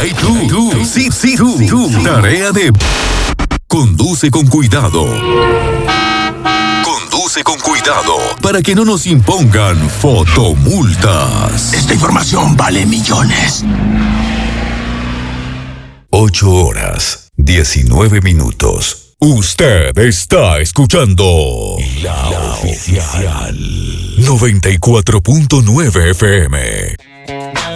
Hey, tú. Sí, tú. Tarea de... Conduce con cuidado. Conduce con cuidado para que no nos impongan fotomultas. Esta información vale millones. 8:19. Usted está escuchando La Oficial 94.9 FM.